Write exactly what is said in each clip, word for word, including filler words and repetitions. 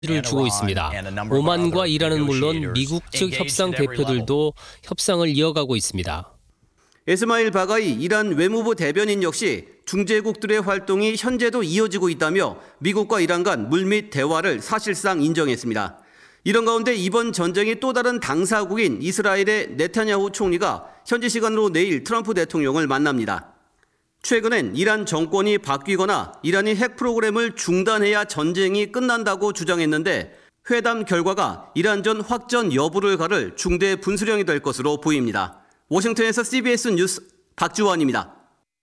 를 주고 있습니다. 오만과 이란은 물론 미국 측 협상 대표들도 협상을 이어가고 있습니다. 에스마일 바가이 이란 외무부 대변인 역시 중재국들의 활동이 현재도 이어지고 있다며 미국과 이란 간 물밑 대화를 사실상 인정했습니다. 이런 가운데 이번 전쟁이 또 다른 당사국인 이스라엘의 네타냐후 총리가 현지 시간으로 내일 트럼프 대통령을 만납니다. 최근엔 이란 정권이 바뀌거나 이란이 핵 프로그램을 중단해야 전쟁이 끝난다고 주장했는데 회담 결과가 이란전 확전 여부를 가를 중대 분수령이 될 것으로 보입니다. 워싱턴에서 씨비에스 뉴스 박주원입니다.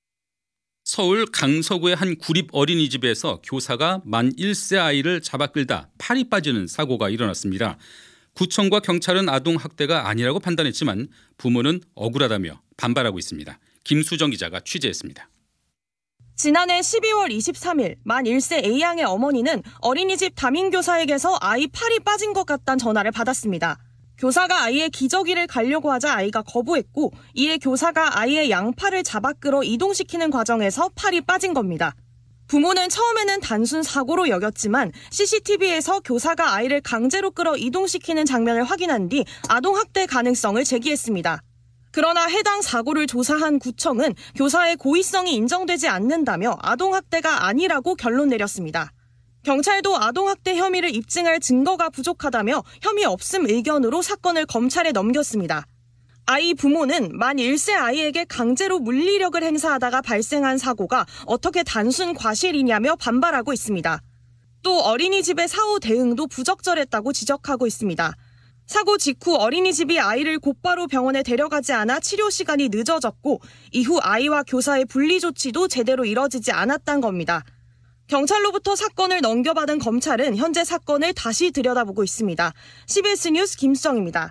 서울 강서구의 한 구립 어린이집에서 교사가 만 일 세 아이를 잡아 끌다 팔이 빠지는 사고가 일어났습니다. 구청과 경찰은 아동 학대가 아니라고 판단했지만 부모는 억울하다며 반발하고 있습니다. 김수정 기자가 취재했습니다. 지난해 십이월 이십삼일 만 일 세 A양의 어머니는 어린이집 담임교사에게서 아이 팔이 빠진 것 같다는 전화를 받았습니다. 교사가 아이의 기저귀를 갈려고 하자 아이가 거부했고 이에 교사가 아이의 양팔을 잡아 끌어 이동시키는 과정에서 팔이 빠진 겁니다. 부모는 처음에는 단순 사고로 여겼지만 씨씨티비에서 교사가 아이를 강제로 끌어 이동시키는 장면을 확인한 뒤 아동학대 가능성을 제기했습니다. 그러나 해당 사고를 조사한 구청은 교사의 고의성이 인정되지 않는다며 아동학대가 아니라고 결론 내렸습니다. 경찰도 아동학대 혐의를 입증할 증거가 부족하다며 혐의 없음 의견으로 사건을 검찰에 넘겼습니다. 아이 부모는 만 일 세 아이에게 강제로 물리력을 행사하다가 발생한 사고가 어떻게 단순 과실이냐며 반발하고 있습니다. 또 어린이집의 사후 대응도 부적절했다고 지적하고 있습니다. 사고 직후 어린이집이 아이를 곧바로 병원에 데려가지 않아 치료 시간이 늦어졌고 이후 아이와 교사의 분리 조치도 제대로 이뤄지지 않았다는 겁니다. 경찰로부터 사건을 넘겨받은 검찰은 현재 사건을 다시 들여다보고 있습니다. 씨비에스 뉴스 김수정입니다.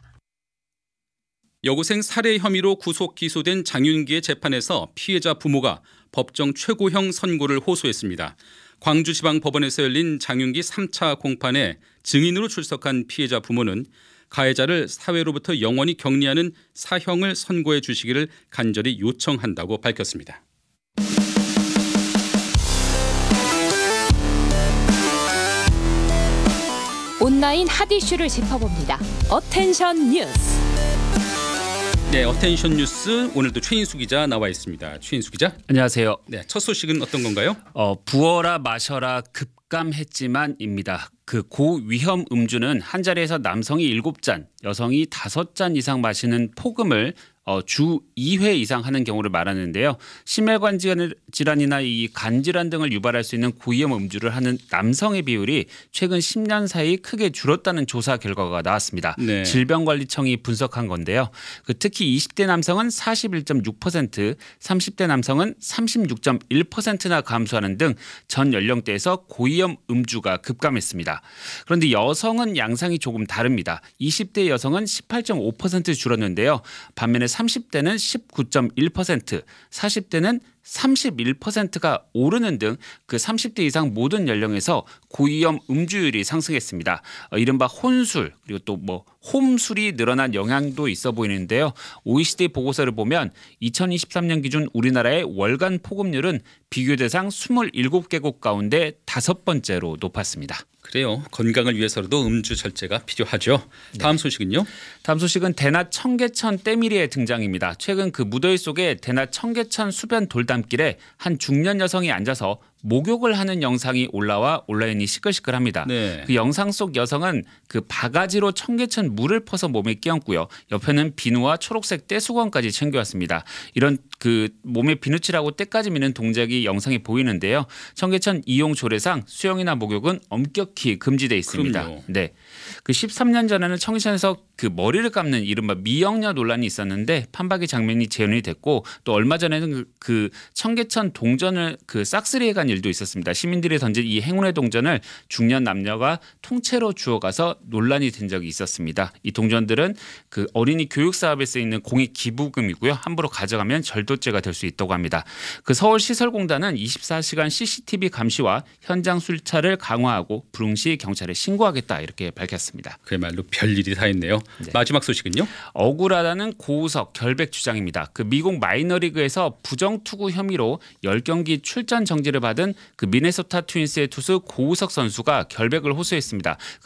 여고생 살해 혐의로 구속 기소된 장윤기의 재판에서 피해자 부모가 법정 최고형 선고를 호소했습니다. 광주지방법원에서 열린 장윤기 삼 차 공판에 증인으로 출석한 피해자 부모는 가해자를 사회로부터 영원히 격리하는 사형을 선고해 주시기를 간절히 요청한다고 밝혔습니다. 온라인 핫 이슈를 짚어봅니다. 어텐션 뉴스. 네, 어텐션 뉴스 오늘도 최인수 기자 나와 있습니다. 최인수 기자. 안녕하세요. 네, 첫 소식은 어떤 건가요? 어, 부어라 마셔라 급감했지만입니다. 그 고위험 음주는 한 자리에서 남성이 일곱 잔, 여성이 다섯 잔 이상 마시는 폭음을 어, 주 이 회 이상 하는 경우를 말하는데요. 심혈관 질환이나 이 간질환 등을 유발할 수 있는 고위험 음주를 하는 남성의 비율이 최근 십 년 사이 크게 줄었다는 조사 결과가 나왔습니다. 네. 질병관리청이 분석한 건데요. 그 특히 이십 대 남성은 사십일 점 육 퍼센트, 삼십 대 남성은 삼십육 점 일 퍼센트나 감소하는 등 전 연령대에서 고위험 음주가 급감했습니다. 그런데 여성은 양상이 조금 다릅니다. 이십 대 여성은 십팔 점 오 퍼센트 줄었는데요. 반면에 삼십 대는 십구 점 일 퍼센트, 사십 대는 삼십일 퍼센트가 오르는 등 그 삼십 대 이상 모든 연령에서 고위험 음주율이 상승했습니다. 어, 이른바 혼술 그리고 또 뭐 홈술이 늘어난 영향도 있어 보이는데요. 오이시디 보고서를 보면 이천이십삼 년 기준 우리나라의 월간 폭음률은 비교 대상 이십칠 개국 가운데 다섯 번째로 높았습니다. 그래요. 건강을 위해서라도 음주 절제가 필요하죠. 다음 네. 소식은요? 다음 소식은 대낮 청계천 때밀이의 등장입니다. 최근 그 무더위 속에 대낮 청계천 수변 돌담길에 한 중년 여성이 앉아서 목욕을 하는 영상이 올라와 온라인이 시끌시끌합니다. 네. 그 영상 속 여성은 그 바가지로 청계천 물을 퍼서 몸에 끼얹고요. 옆에는 비누와 초록색 떼수건까지 챙겨왔습니다. 이런 그 몸에 비누칠하고 때까지 미는 동작이 영상에 보이는데요. 청계천 이용 조례상 수영이나 목욕은 엄격히 금지돼 있습니다. 그럼요. 네. 그 십삼 년 전에는 청계천에서 그 머리를 감는 이른바 미역녀 논란이 있었는데 판박이 장면이 재현이 됐고 또 얼마 전에는 그, 그 청계천 동전을 그 싹쓸이해 간 일도 있었습니다. 시민들이 던진 이 행운의 동전을 중년 남녀가 통째로 주워가서 논란이 된 적이 있었습니다. 이 동전들은 그 어린이 교육 사업에 쓰이는 공익 기부금이고요. 함부로 가져가면 절도죄가 될 수 있다고 합니다. 그 서울시설공단은 이십사 시간 씨씨티비 감시와 현장 수차를 강화하고 불응시 경찰에 신고하겠다 이렇게 밝혔습니다. 그야말로 별일이 다 있네요. 네. 마지막 소식은요? 억울하다는 고우석 결백 주장입니다. 그 미국 마이너리그에서 부정투구 혐의로 십 경기 출전 정지를 받은 받은 그 미네소타 트윈스의 투수 고우석 선수가 결백을 호소했습니다.